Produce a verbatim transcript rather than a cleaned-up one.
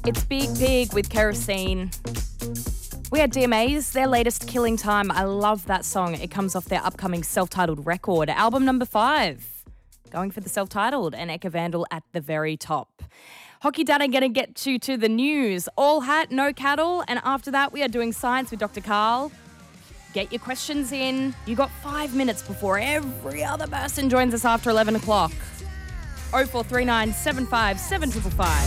It's Big Pig with Kerosene. We had D M As, their latest Killing Time. I love that song. It comes off their upcoming self-titled record, album number five. Going for the self-titled, and Eka Vandal at the very top. Hockey Dad, I'm going to get you to the news. All hat, no cattle. And after that, we are doing science with Doctor Carl. Get your questions in. You got five minutes before every other person joins us after eleven o'clock. oh four three nine, seven five seven five five.